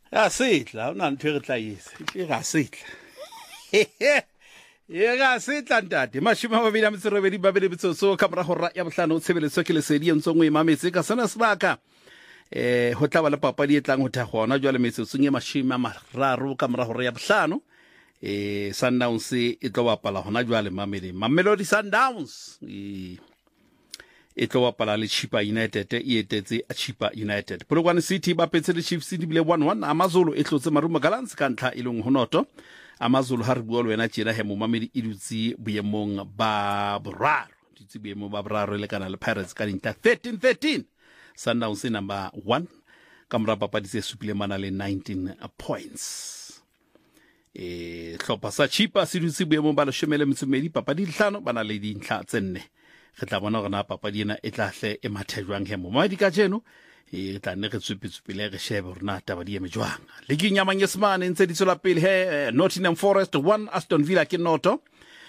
Ya sitla una ntho re tla isa ga sitla ga sitla ntate mashima ba bina mtsere be di ba be so ka mora hora ya bohlano o tshebeletso ke lesedi ntso ngwe mametse ka sana sebaka ho tla ba le papadi e tlang ho tha gona jwale metsotso nge mashima mararo ka mora hora ya bohlano Sundowns e tlo bapala hona jwale Mamelodi Sundowns e tlo bapala le Chippa United e etetse a Chippa United. Polokwane City ba petse le Chiefs di bile 1-1 Amazulu e tlotse Maruma Gallants ka ntlha e leng honoto. Amazulu ha re bua le wena tjena he Momamedi e dutse boemong ba boraro dutse boemong ba boraro le kana le Pirates ka dinta 13-13. Sundowns number 1 ka mora papadi se supile mana le 19 points. Tlhopha sa Chippa se dutse boemong ba le 12 papadi dihlano bana le dintlha tse 4. Re tla bona gore na papadi ena e tla hle e mathejwang he Momamedi ka jeno e tla nne re tsupitsupile re shebe hore na taba di eme jwang. Ligi ya Manyesemane ntse di tswela pele he Nottingham Forest 1 Aston Villa ke noto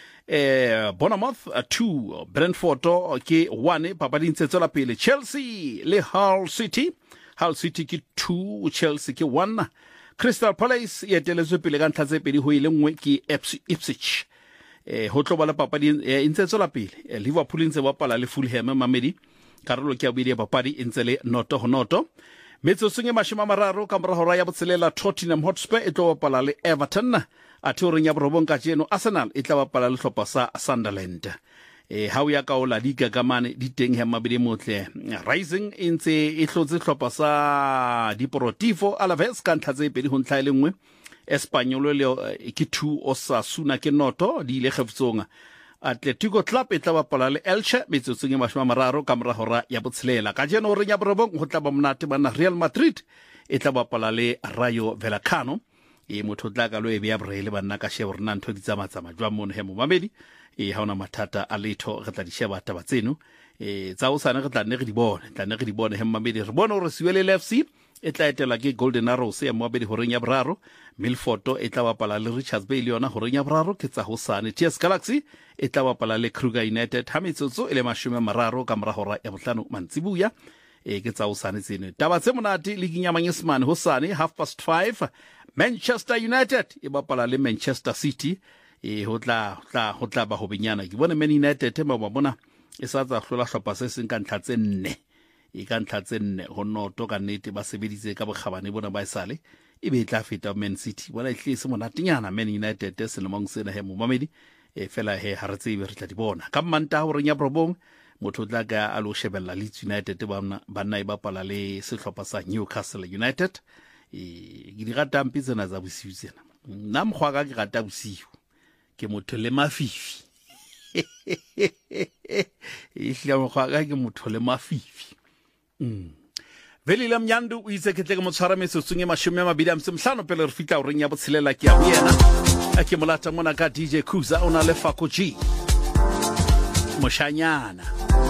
Bournemouth 2 Brentford ke 1 papadi ntse tswela pele Chelsea le Hull City ke 2 Chelsea ke 1 Crystal Palace e eteletswe pele ka ntlha tse pedi ho ile nngwe ke Ipswich ho tlo bala papadi ntse tswela pele Liverpool ntse bapala le Fulham Mamedi karolo ke ya bidi ya papadi ntse le noto ho noto metsotso nge mashima mararo ka mora hora ya botselela Tottenham Hotspur e tlo bapala le Everton a theoreng ya borobong ka jeno Arsenal e tla bapala le hlopha sa Sunderland ha o ya ka ola liga ka mane di teng he Mabedi motle Rising ntse e hlotse hlopha sa Deportivo Alaves ka ntlha tse pedi ho ntlha ile nngwe Espanyol le ke 2 Osasuna ke noto di ile kheftsonga Atletico Club e tla bapala le Elche metsotso nge mashima mararo ka mora hora ya botshelela ka jeno re nya borobong ho tla ba monate bana Real Madrid e tla bapala le Rayo Vallecano motho tla ka lo e be ya borele banna ka shebe rena ntho di tsamatsama jwa mono he Momamedi ha ona mathata a letho re tla di sheba taba tseno tsa o sana re tla nne re di bone he Momamedi re bona hore Siwele FC e tla etela ke Golden Arrows ya Moabedi horeng ya boraro Milford e tla bapala le Richards Bay le yona horeng ya boraro ke tsa hosane TS Galaxy e tla bapala le Kruger United ha metsotso e le 30 ka mora hora ya bohlano mantsibuya ke tsa hosane tsene taba tse monate liging ya Manyesemane hosane 5:30 Manchester United e bapala le Manchester City ho tla ba ho benyana ke bona Man United ba bona e sa tsa hlola hlopha se seng ka ntlha tse 4 ka ntlha tse 4 ho noto ka nnete ba sebeditse ka bokgabane bona ba isale e be tla feta Man City bona ihlese monatenyana Man United se lemong sena he Momamedi fela he ha re tsebe re tla di bona ka mmanta ho renya probong motho tla ka a lo shebella Leeds United banna e bapala le sehlopha sa Newcastle United ke di rata mpitsena za bosiu tsena nna mkhwa ka ke rata bosiu ke motho le mafifi ihla mkhwa ka ke motho le mafifi Velile Mnyandu o itse ke tle ke motshwara metsotso nge 25 pele re fitla o reng ya botshelela ke ya boyena a ke molata mona ka DJ Kuza ona le Fako G Moshanyana